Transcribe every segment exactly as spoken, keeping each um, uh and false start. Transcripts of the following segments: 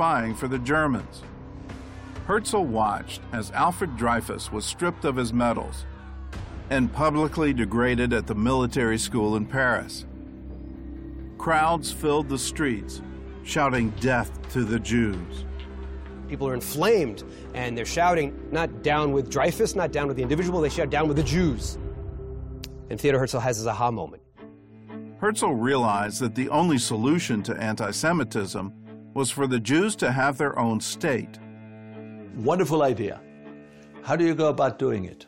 spying for the Germans. Herzl watched as Alfred Dreyfus was stripped of his medals and publicly degraded at the military school in Paris. Crowds filled the streets, shouting death to the Jews. People are inflamed, and they're shouting, not down with Dreyfus, not down with the individual, they shout down with the Jews. And Theodor Herzl has his aha moment. Herzl realized that the only solution to anti-Semitism was for the Jews to have their own state. Wonderful idea. How do you go about doing it?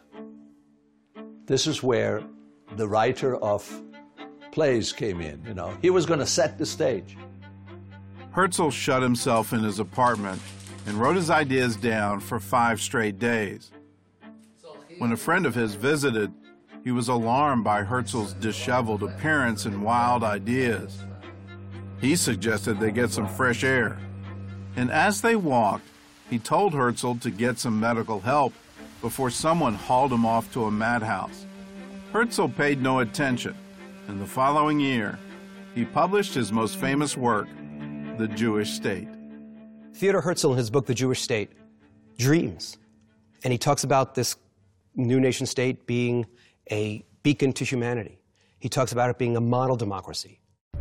This is where the writer of plays came in, you know. He was going to set the stage. Herzl shut himself in his apartment and wrote his ideas down for five straight days. When a friend of his visited, he was alarmed by Herzl's disheveled appearance and wild ideas. He suggested they get some fresh air. And as they walked, he told Herzl to get some medical help before someone hauled him off to a madhouse. Herzl paid no attention, and the following year, he published his most famous work, The Jewish State. Theodor Herzl, in his book, The Jewish State, dreams. And he talks about this new nation state being a beacon to humanity. He talks about it being a model democracy.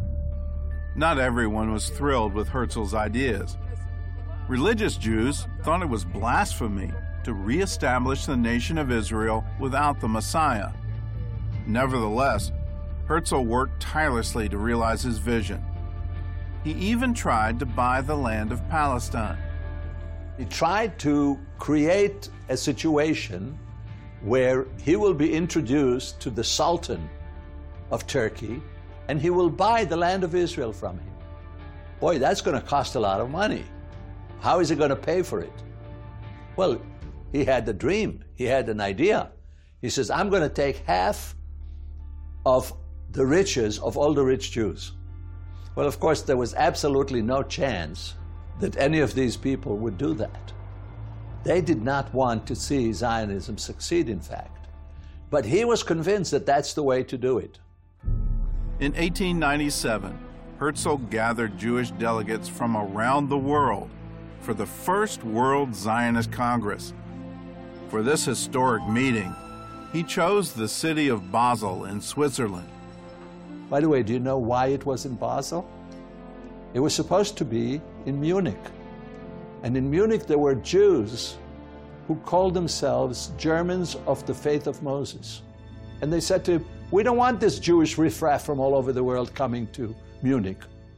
Not everyone was thrilled with Herzl's ideas. Religious Jews thought it was blasphemy to reestablish the nation of Israel without the Messiah. Nevertheless, Herzl worked tirelessly to realize his vision. He even tried to buy the land of Palestine. He tried to create a situation where he will be introduced to the Sultan of Turkey, and he will buy the land of Israel from him. Boy, that's going to cost a lot of money. How is he going to pay for it? Well, he had the dream. He had an idea. He says, I'm going to take half of the riches of all the rich Jews. Well, of course, there was absolutely no chance that any of these people would do that. They did not want to see Zionism succeed, in fact. But he was convinced that that's the way to do it. In eighteen ninety-seven, Herzl gathered Jewish delegates from around the world for the first World Zionist Congress. For this historic meeting, he chose the city of Basel in Switzerland. By the way, do you know why it was in Basel? It was supposed to be in Munich. And in Munich, there were Jews who called themselves Germans of the faith of Moses. And they said to him, we don't want this Jewish riffraff from all over the world coming to Munich.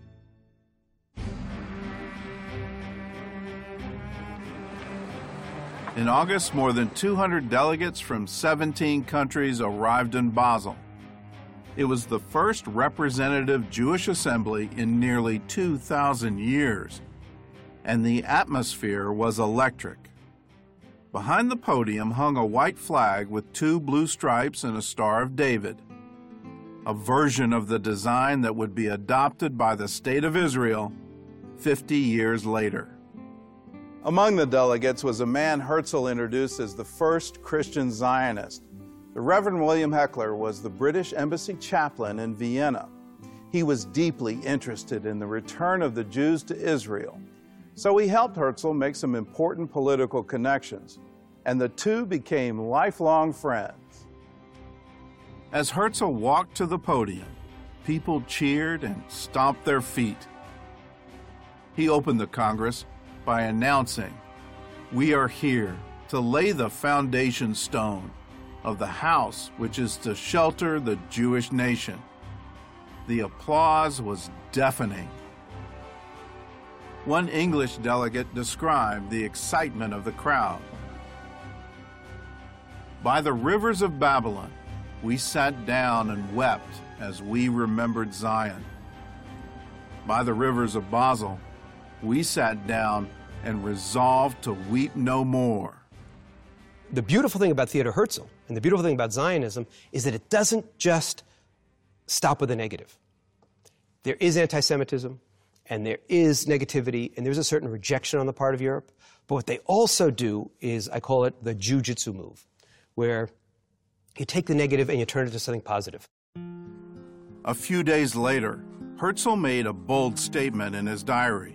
In August, more than two hundred delegates from seventeen countries arrived in Basel. It was the first representative Jewish assembly in nearly two thousand years, and the atmosphere was electric. Behind the podium hung a white flag with two blue stripes and a Star of David, a version of the design that would be adopted by the State of Israel fifty years later. Among the delegates was a man Herzl introduced as the first Christian Zionist. The Reverend William Heckler was the British embassy chaplain in Vienna. He was deeply interested in the return of the Jews to Israel, so he helped Herzl make some important political connections, and the two became lifelong friends. As Herzl walked to the podium, people cheered and stomped their feet. He opened the Congress by announcing, "We are here to lay the foundation stone of the house which is to shelter the Jewish nation." The applause was deafening. One English delegate described the excitement of the crowd. "By the rivers of Babylon, we sat down and wept as we remembered Zion. By the rivers of Basel, we sat down and resolved to weep no more." The beautiful thing about Theodor Herzl and the beautiful thing about Zionism is that it doesn't just stop with the negative. There is anti-Semitism, and there is negativity, and there's a certain rejection on the part of Europe. But what they also do is, I call it the jujitsu move, where you take the negative and you turn it into something positive. A few days later, Herzl made a bold statement in his diary.